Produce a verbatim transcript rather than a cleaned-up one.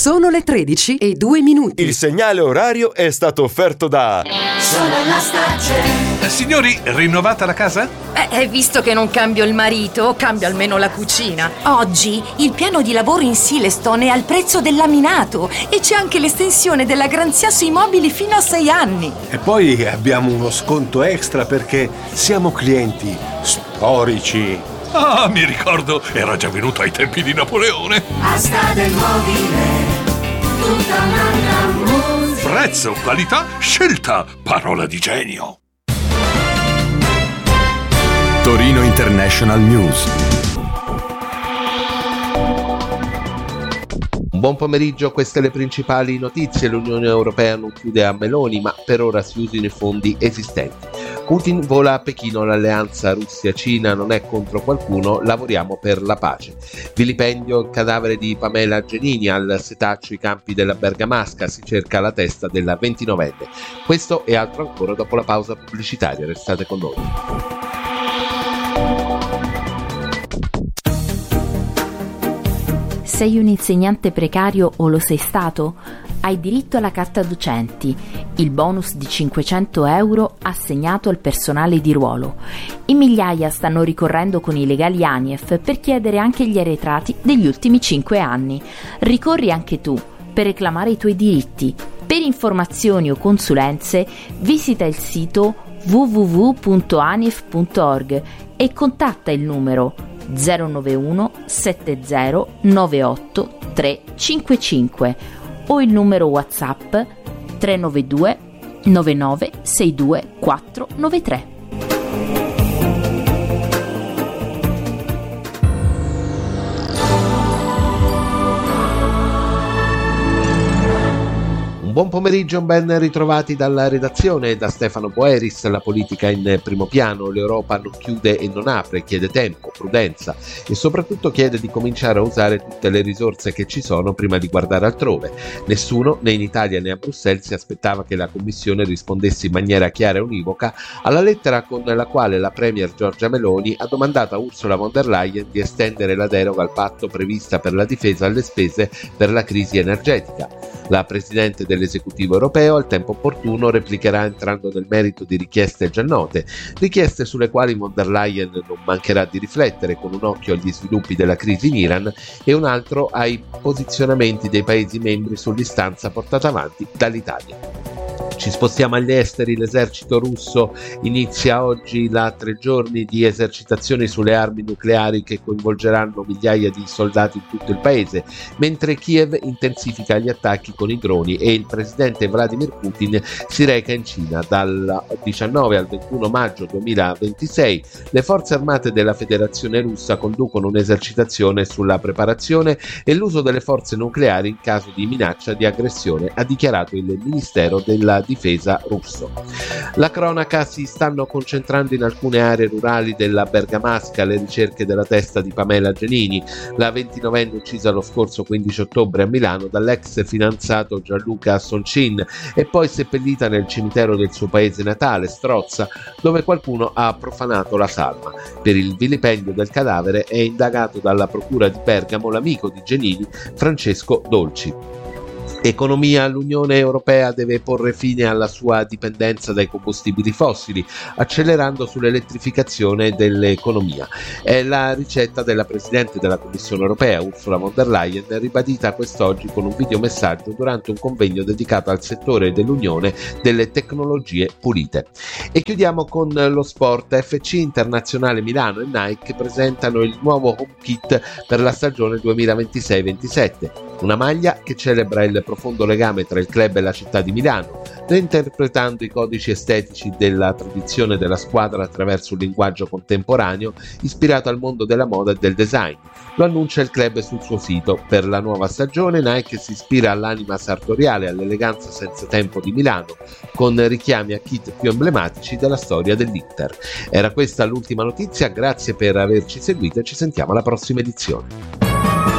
Sono le tredici e due minuti. Il segnale orario è stato offerto da Sonolastarce. Signori, rinnovata la casa? Eh, visto che non cambio il marito, cambio almeno la cucina. Oggi il piano di lavoro in Silestone è al prezzo del laminato e c'è anche l'estensione della garanzia sui mobili fino a sei anni. E poi abbiamo uno sconto extra perché siamo clienti storici. Ah, mi ricordo, era già venuto ai tempi di Napoleone. Asta del mobile, tutta un'altra musica. Prezzo, qualità, scelta, parola di genio. Torino International News. Buon pomeriggio, queste le principali notizie. L'Unione Europea non chiude a meloni, ma per ora si usino i fondi esistenti. Putin vola a Pechino, l'alleanza Russia-Cina non è contro qualcuno, lavoriamo per la pace. Vilipendio il cadavere di Pamela Genini, al setaccio i campi della Bergamasca, si cerca la testa della ventinovenne. Questo e altro ancora dopo la pausa pubblicitaria, restate con noi. Sei un insegnante precario o lo sei stato? Hai diritto alla carta docenti, il bonus di cinquecento euro assegnato al personale di ruolo. In migliaia stanno ricorrendo con i legali ANIEF per chiedere anche gli arretrati degli ultimi cinque anni. Ricorri anche tu per reclamare i tuoi diritti. Per informazioni o consulenze visita il sito w w w punto anief punto org e contatta il numero zero nove uno sette zero nove otto tre cinque cinque o il numero WhatsApp tre nove due nove nove sei due quattro nove tre. Buon pomeriggio, ben ritrovati dalla redazione. Da Stefano Boeris, la politica in primo piano. L'Europa non chiude e non apre, chiede tempo, prudenza e soprattutto chiede di cominciare a usare tutte le risorse che ci sono prima di guardare altrove. Nessuno, né in Italia né a Bruxelles, si aspettava che la Commissione rispondesse in maniera chiara e univoca alla lettera con la quale la Premier Giorgia Meloni ha domandato a Ursula von der Leyen di estendere la deroga al patto prevista per la difesa alle spese per la crisi energetica. La Presidente dell'Esecutivo europeo al tempo opportuno replicherà entrando nel merito di richieste già note, richieste sulle quali von der Leyen non mancherà di riflettere, con un occhio agli sviluppi della crisi in Iran e un altro ai posizionamenti dei Paesi membri sull'istanza portata avanti dall'Italia. Ci spostiamo agli esteri. L'esercito russo inizia oggi la tre giorni di esercitazioni sulle armi nucleari che coinvolgeranno migliaia di soldati in tutto il paese, mentre Kiev intensifica gli attacchi con i droni e il presidente Vladimir Putin si reca in Cina. Dal diciannove al ventuno maggio duemilaventisei le forze armate della Federazione Russa conducono un'esercitazione sulla preparazione e l'uso delle forze nucleari in caso di minaccia di aggressione, ha dichiarato il Ministero della Difesa russo. La cronaca: si stanno concentrando in alcune aree rurali della Bergamasca le ricerche della testa di Pamela Genini, la ventinovenne uccisa lo scorso quindici ottobre a Milano dall'ex fidanzato Gianluca Soncin e poi seppellita nel cimitero del suo paese natale, Strozza, dove qualcuno ha profanato la salma. Per il vilipendio del cadavere è indagato dalla procura di Bergamo l'amico di Genini, Francesco Dolci. Economia: l'Unione Europea deve porre fine alla sua dipendenza dai combustibili fossili, accelerando sull'elettrificazione dell'economia. È la ricetta della Presidente della Commissione Europea, Ursula von der Leyen, ribadita quest'oggi con un videomessaggio durante un convegno dedicato al settore dell'Unione delle tecnologie pulite. E chiudiamo con lo sport. F C Internazionale Milano e Nike presentano il nuovo home kit per la stagione duemilaventisei ventisette, una maglia che celebra il profondo legame tra il club e la città di Milano, reinterpretando i codici estetici della tradizione della squadra attraverso un linguaggio contemporaneo ispirato al mondo della moda e del design. Lo annuncia il club sul suo sito. Per la nuova stagione Nike si ispira all'anima sartoriale e all'eleganza senza tempo di Milano, con richiami a kit più emblematici della storia dell'Inter. Era questa l'ultima notizia, grazie per averci seguito e ci sentiamo alla prossima edizione.